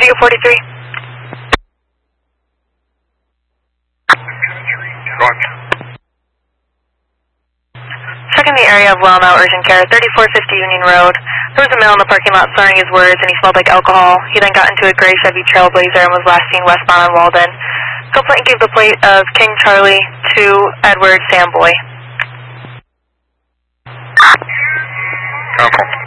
Radio 43. Roger. Checking the area of Wellnow Urgent Care, 3450 Union Road. There was a male in the parking lot slurring his words and he smelled like alcohol. He then got into a gray Chevy Trailblazer and was last seen westbound on Walden. Complaint gave the plate of King Charlie to Edward Samboy. Careful.